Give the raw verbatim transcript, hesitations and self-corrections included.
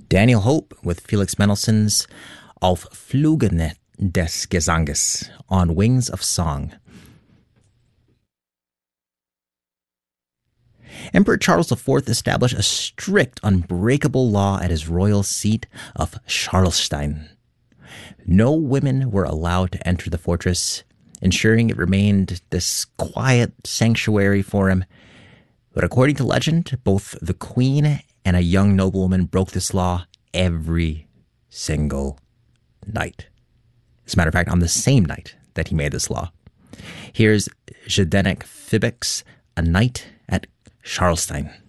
Daniel Hope with Felix Mendelssohn's Auf Flügen des Gesanges, On Wings of Song. Emperor Charles the Fourth established a strict, unbreakable law at his royal seat of Charlestein. No women were allowed to enter the fortress, ensuring it remained this quiet sanctuary for him. But according to legend, both the queen and a young noblewoman broke this law every single night. As a matter of fact, on the same night that he made this law. Here's Zdeněk Fibek's A Night at Charlestein.